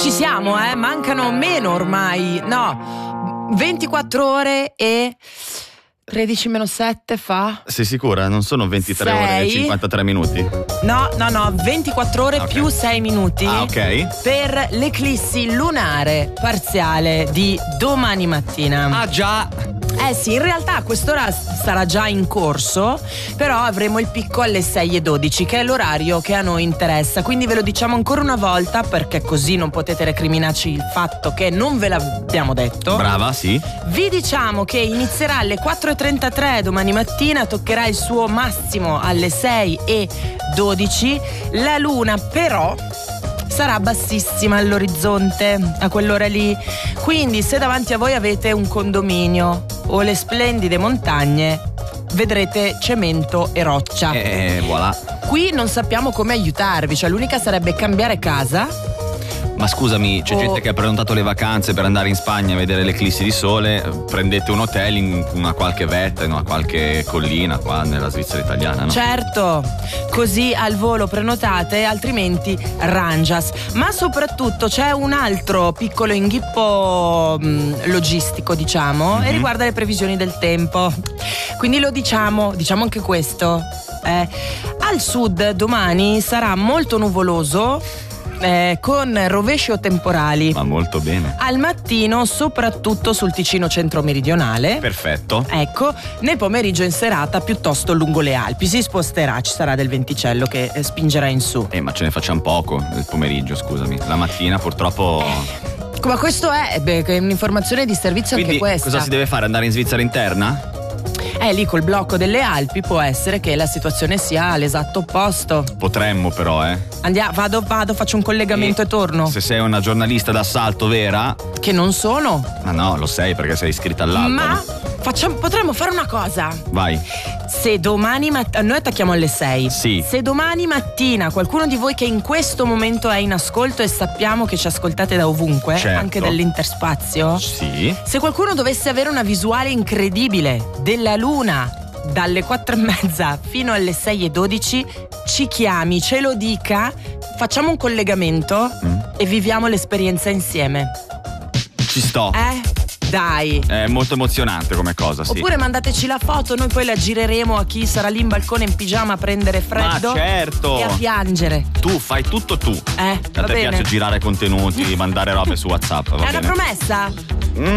Ci siamo, mancano meno ormai, no, 24 ore e 13 meno 7 fa? Sei sicura? Non sono 23 ore e 53 minuti? No, 24 ore più 6 minuti. Ah, ok. Per l'eclissi lunare parziale di domani mattina. Ah, già. Sì, in realtà a quest'ora sarà già in corso, però avremo il picco alle 6:12, che è l'orario che a noi interessa. Quindi ve lo diciamo ancora una volta, perché così non potete recriminarci il fatto che non ve l'abbiamo detto. Brava, sì. Vi diciamo che inizierà alle 4:33 domani mattina, toccherà il suo massimo alle 6:12. La luna però sarà bassissima all'orizzonte a quell'ora lì, quindi se davanti a voi avete un condominio o le splendide montagne, vedrete cemento e roccia. Voilà. Qui non sappiamo come aiutarvi, cioè l'unica sarebbe cambiare casa. Ma scusami, c'è gente che ha prenotato le vacanze per andare in Spagna a vedere l'eclissi di sole. Prendete un hotel in una qualche vetta, in una qualche collina qua nella Svizzera italiana, no? Certo, così al volo prenotate, altrimenti rangias. Ma soprattutto c'è un altro piccolo inghippo logistico, diciamo, e riguarda le previsioni del tempo. Quindi lo diciamo anche questo. Al sud domani sarà molto nuvoloso, con rovesci o temporali. Ma molto bene. Al mattino soprattutto sul Ticino centro-meridionale. Perfetto. Ecco, nel pomeriggio in serata piuttosto lungo le Alpi. Si sposterà, ci sarà del venticello che spingerà in su. Ma ce ne facciamo poco il pomeriggio, scusami. La mattina purtroppo... Ma questo è un'informazione di servizio. Quindi, anche questa. cosa si deve fare? Andare in Svizzera interna? Lì col blocco delle Alpi può essere che la situazione sia all'esatto opposto. Potremmo però, Andiamo, vado, faccio un collegamento e torno. Se sei una giornalista d'assalto vera... Che non sono. Ma no, lo sei perché sei iscritta all'albo. Ma potremmo fare una cosa. Vai. Se domani mattina, noi attacchiamo alle 6. Sì. Se domani mattina qualcuno di voi che in questo momento è in ascolto, e sappiamo che ci ascoltate da ovunque, certo, anche dall'interspazio. Sì. Se qualcuno dovesse avere una visuale incredibile della luna dalle 4:30 fino alle 6:12, ci chiami, ce lo dica, facciamo un collegamento e viviamo l'esperienza insieme. Ci sto. Dai. È molto emozionante come cosa, sì. Oppure mandateci la foto, noi poi la gireremo a chi sarà lì in balcone in pigiama a prendere freddo. Ma certo. E a piangere. Tu fai tutto tu. A te bene. piace girare contenuti, mandare robe su WhatsApp, va È bene? una promessa?